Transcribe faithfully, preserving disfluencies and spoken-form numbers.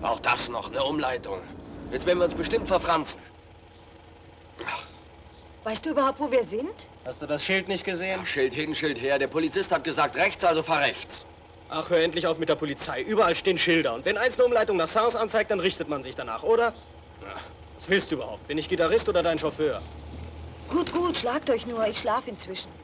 Auch das noch, eine Umleitung. Jetzt werden wir uns bestimmt verfranzen. Weißt du überhaupt, wo wir sind? Hast du das Schild nicht gesehen? Ach, Schild hin, Schild her. Der Polizist hat gesagt rechts, also fahr rechts. Ach, hör endlich auf mit der Polizei. Überall stehen Schilder. Und wenn eins eine Umleitung nach Sens anzeigt, dann richtet man sich danach, oder? Ja. Was willst du überhaupt? Bin ich Gitarrist oder dein Chauffeur? Gut, gut, schlagt euch nur. Ich schlaf inzwischen.